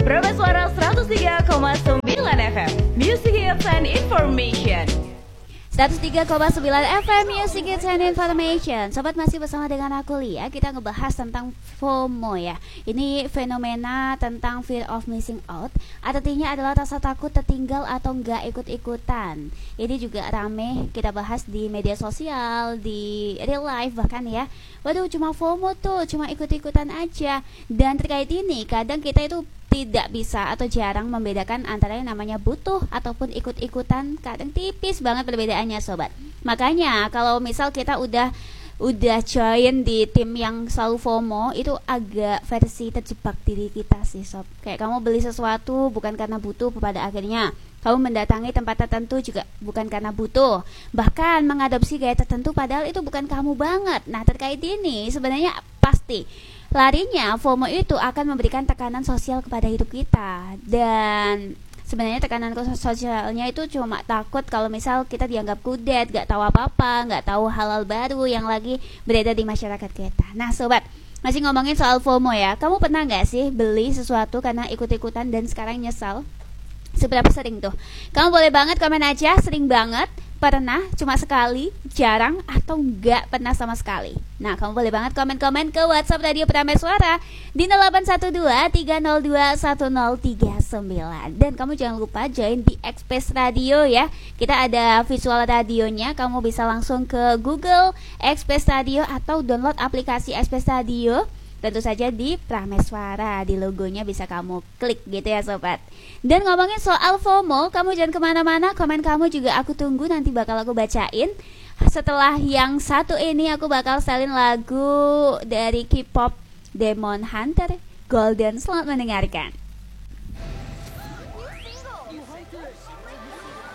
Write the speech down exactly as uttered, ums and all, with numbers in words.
Prima Suara seratus tiga koma sembilan F M, Music Hits and Information. seratus tiga koma sembilan F M Music Hits and Information. Sobat, masih bersama dengan aku Lia. Kita ngebahas tentang FOMO ya. Ini fenomena tentang fear of missing out. Artinya adalah rasa takut tertinggal atau enggak ikut-ikutan. Ini juga rame kita bahas di media sosial, di real life bahkan ya. Waduh, cuma FOMO tuh, cuma ikut-ikutan aja. Dan terkait ini kadang kita itu tidak bisa atau jarang membedakan antara yang namanya butuh ataupun ikut-ikutan. Kadang tipis banget perbedaannya sobat. Makanya kalau misal kita udah udah join di tim yang selalu FOMO, itu agak versi terjebak diri kita sih sob. Kayak kamu beli sesuatu bukan karena butuh, pada akhirnya kamu mendatangi tempat tertentu juga bukan karena butuh, bahkan mengadopsi gaya tertentu padahal itu bukan kamu banget. Nah, terkait ini sebenarnya pasti larinya FOMO itu akan memberikan tekanan sosial kepada hidup kita. Dan sebenarnya tekanan sosialnya itu cuma takut kalau misal kita dianggap kudet, gak tahu apa-apa, gak tahu hal-hal baru yang lagi beredar di masyarakat kita. Nah sobat, masih ngomongin soal FOMO ya. Kamu pernah gak sih beli sesuatu karena ikut-ikutan dan sekarang nyesal? Seberapa sering tuh? Kamu boleh banget komen aja, sering banget, pernah, cuma sekali, jarang, atau enggak pernah sama sekali. Nah, kamu boleh banget komen-komen ke WhatsApp Radio Prima Suara di nol delapan satu dua tiga nol dua satu nol tiga sembilan. Dan kamu jangan lupa join di Express Radio ya. Kita ada visual radionya, kamu bisa langsung ke Google Express Radio atau download aplikasi Express Radio. Tentu saja di Prima Suara, di logonya bisa kamu klik gitu ya sobat. Dan ngomongin soal FOMO, kamu jangan kemana-mana, komen kamu juga aku tunggu, nanti bakal aku bacain. Setelah yang satu ini aku bakal salin lagu dari K-pop Demon Hunter, Golden. Selamat mendengarkan.